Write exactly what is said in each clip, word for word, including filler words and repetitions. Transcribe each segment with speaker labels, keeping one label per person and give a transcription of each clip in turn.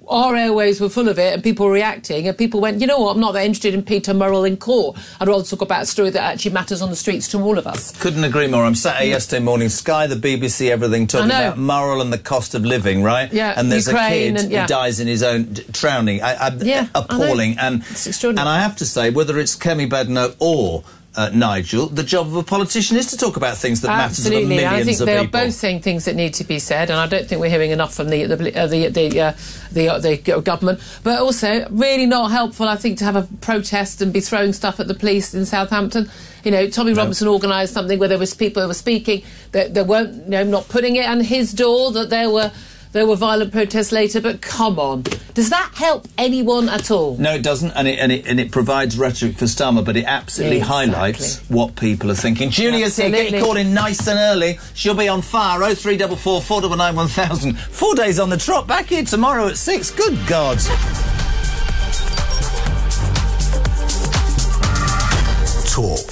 Speaker 1: our airways were full of it and people were reacting, and people went, you know what, I'm not that interested in Peter Murrell in court. I'd rather talk about a story that actually matters on the streets to all of us.
Speaker 2: Couldn't agree more. I'm sat here yesterday morning, Sky, the B B C, everything, talking about Murrell and the cost of living, right?
Speaker 1: Yeah,
Speaker 2: and there's
Speaker 1: Ukraine
Speaker 2: a kid
Speaker 1: and, yeah.
Speaker 2: who dies in his own d- drowning. I, I,
Speaker 1: yeah,
Speaker 2: appalling.
Speaker 1: I
Speaker 2: and
Speaker 1: it's extraordinary.
Speaker 2: And I have to say, whether it's Kemi Badenoch or Uh, Nigel, the job of a politician is to talk about things that matter to the millions of people.
Speaker 1: Absolutely. I think they are both saying things that need to be said, and I don't think we're hearing enough from the the uh, the the, uh, the, uh, the government. But also, really not helpful, I think, to have a protest and be throwing stuff at the police in Southampton. You know, Tommy no. Robinson organised something where there was people who were speaking that they weren't, you know, not putting it on his door that there were. There were violent protests later, but come on. Does that help anyone at all?
Speaker 2: No, it doesn't, and it, and it, and it provides rhetoric for Starmer, but it absolutely
Speaker 1: exactly.
Speaker 2: highlights what people are thinking. Julia's here, get your call in nice and early. She'll be on fire. oh three four four, four nine nine, one thousand. Four days on the trot, back here tomorrow at six. Good God.
Speaker 3: Talk.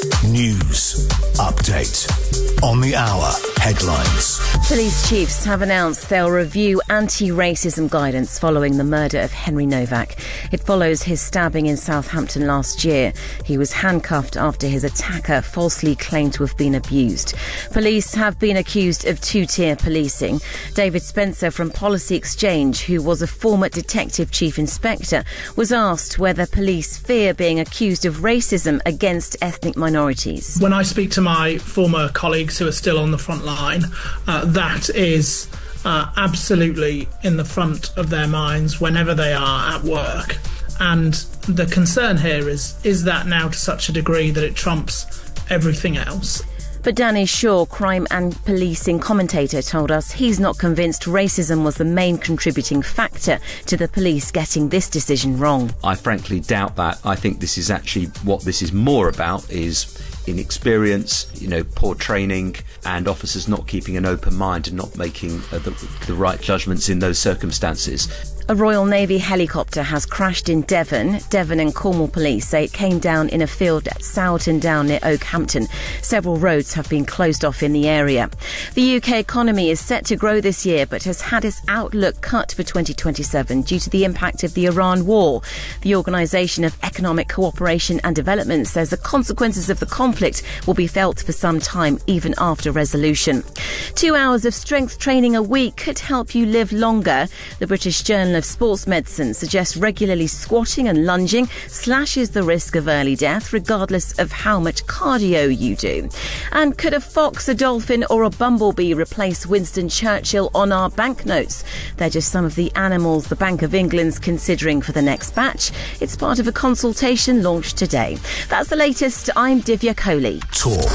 Speaker 3: News. Update. On the hour. Headlines.
Speaker 4: Police chiefs have announced they'll review anti-racism guidance following the murder of Henry Novak. It follows his stabbing in Southampton last year. He was handcuffed after his attacker falsely claimed to have been abused. Police have been accused of two-tier policing. David Spencer from Policy Exchange, who was a former detective chief inspector, was asked whether police fear being accused of racism against ethnic minorities.
Speaker 5: When I speak to my former colleagues who are still on the front line, uh, that is uh, absolutely in the front of their minds whenever they are at work. And the concern here is, is that now to such a degree that it trumps everything else?
Speaker 4: But Danny Shaw, crime and policing commentator, told us he's not convinced racism was the main contributing factor to the police getting this decision wrong.
Speaker 6: I frankly doubt that. I think this is actually what this is more about is inexperience, you know, poor training, and officers not keeping an open mind and not making uh, the, the right judgments in those circumstances.
Speaker 4: A Royal Navy helicopter has crashed in Devon. Devon and Cornwall police say it came down in a field at Sowerton Down near Oakhampton. Several roads have been closed off in the area. The U K economy is set to grow this year, but has had its outlook cut for twenty twenty-seven due to the impact of the Iran war. The Organisation of Economic Cooperation and Development says the consequences of the conflict will be felt for some time, even after resolution. Two hours of strength training a week could help you live longer. The British Journal of Sports Medicine suggests regularly squatting and lunging slashes the risk of early death, regardless of how much cardio you do. And could a fox, a dolphin or a bumblebee replace Winston Churchill on our banknotes? They're just some of the animals the Bank of England's considering for the next batch. It's part of a consultation launched today. That's the latest. I'm Divya Kohli.
Speaker 3: Talk.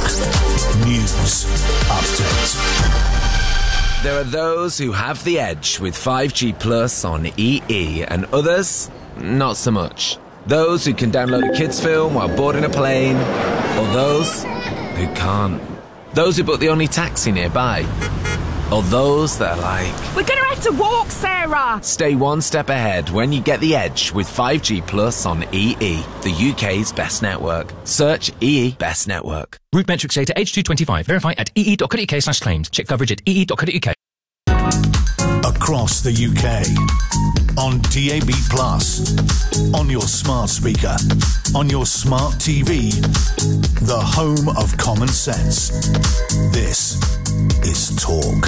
Speaker 3: News. Update.
Speaker 7: There are those who have the edge with five G Plus on E E, and others, not so much. Those who can download a kids' film while boarding a plane, or those who can't. Those who book the only taxi nearby, or those that are like,
Speaker 8: we're going to have to walk, Sarah!
Speaker 7: Stay one step ahead when you get the edge with five G Plus on E E, the U K's best network. Search E E Best Network.
Speaker 9: Root metrics data age two twenty-five. Verify at ee.co.uk slash claims. Check coverage at ee.co.uk.
Speaker 3: Across the U K. On D A B plus. On your smart speaker. On your smart T V. The home of common sense. This is Talk.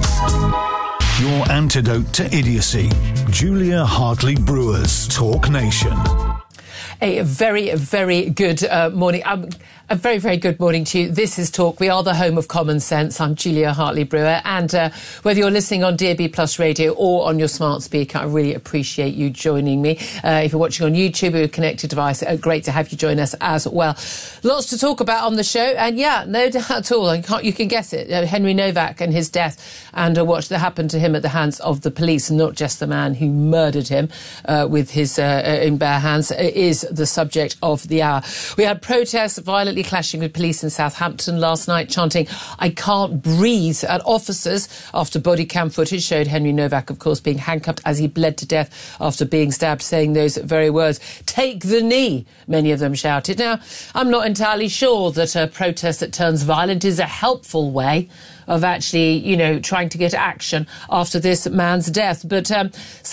Speaker 3: Your antidote to idiocy. Julia Hartley-Brewer's Talk Nation.
Speaker 1: A very, very good uh, morning. Um, a very, very good morning to you. This is Talk. We are the home of common sense. I'm Julia Hartley-Brewer. And uh, whether you're listening on D A B Plus Radio or on your smart speaker, I really appreciate you joining me. Uh, if you're watching on YouTube or a connected device, uh, great to have you join us as well. Lots to talk about on the show. And yeah, no doubt at all. You, can't, you can guess it. Uh, Henry Novak and his death and uh, what happened to him at the hands of the police, not just the man who murdered him uh, with his uh, in bare hands, uh, is the subject of the hour. We had protests violently clashing with police in Southampton last night, chanting, "I can't breathe," at officers after body cam footage showed Henry Novak, of course, being handcuffed as he bled to death after being stabbed, saying those very words. "Take the knee," many of them shouted. Now, I'm not entirely sure that a protest that turns violent is a helpful way of actually, you know, trying to get action after this man's death. But um,